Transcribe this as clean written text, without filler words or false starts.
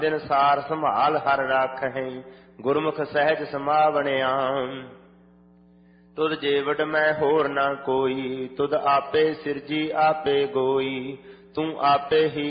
ਦਿਨ ਸਾਰ ਸੰਭਾਲ ਹਰ ਰਾਖਹਿ, ਗੁਰਮੁਖ ਸਹਿਜ ਸਮਾਵਣਿਆ। ਤੁਧ ਜੀਵਟ ਮੈਂ ਹੋਰ ਨਾ ਕੋਈ, ਤੁਧ ਆਪੇ ਸਿਰਜੀ ਆਪੇ ਗੋਈ, ਤੂੰ ਆਪੇ ਹੀ